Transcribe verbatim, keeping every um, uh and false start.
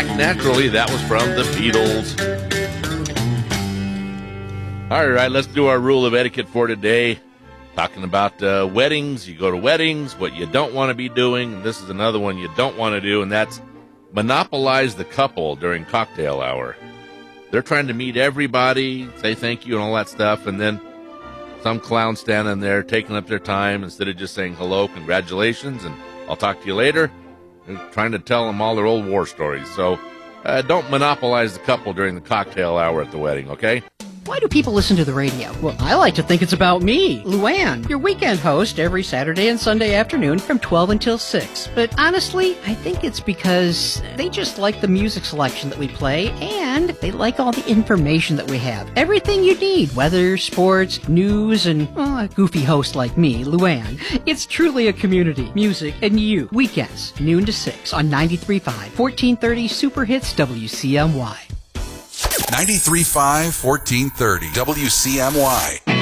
Act Naturally. That was from the Beatles. All right, let's do our rule of etiquette for today. Talking about uh, weddings. You go to weddings, what you don't want to be doing. And this is another one you don't want to do, and that's monopolize the couple during cocktail hour. They're trying to meet everybody, say thank you and all that stuff, and then some clown standing there taking up their time instead of just saying hello, congratulations, and I'll talk to you later. They're trying to tell them all their old war stories. So uh, don't monopolize the couple during the cocktail hour at the wedding, okay? Why do people listen to the radio? Well, I like to think it's about me, Luann, your weekend host every Saturday and Sunday afternoon from twelve until six. But honestly, I think it's because they just like the music selection that we play, and they like all the information that we have. Everything you need, weather, sports, news, and well, a goofy host like me, Luann. It's truly a community, music, and you. Weekends, noon to six on ninety-three point five, fourteen thirty Super Hits W C M Y. ninety-three point five, fourteen thirty W C M Y.